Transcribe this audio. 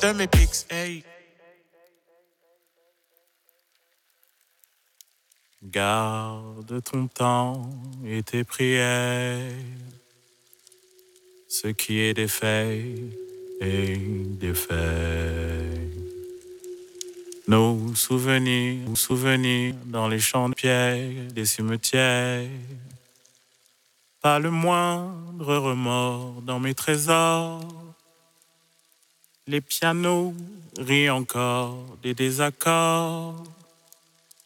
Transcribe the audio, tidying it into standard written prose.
de mes pics, hey. Garde ton temps et tes prières. Ce qui est défait est défait. Nos souvenirs dans les champs de pierre des cimetières. Pas le moindre remords dans mes trésors. Les pianos rient encore des désaccords.